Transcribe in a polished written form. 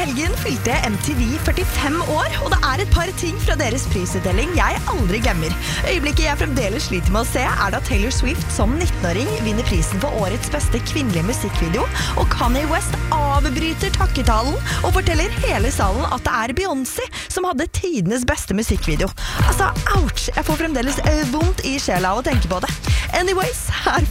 helgen fylte MTV 45 år, og det et par ting fra deres prisutdeling jeg aldri glemmer. Øyeblikket jeg fremdeles sliter med å se da Taylor Swift som 19-åring vinner prisen for årets beste kvinnelige musikkvideo, og Kanye West avbryter takketalen og forteller hele salen at det Beyoncé som hadde tidenes beste musikkvideo. Altså, ouch! Jeg får fremdeles vondt i sjela av å tenke på det. Anyways, her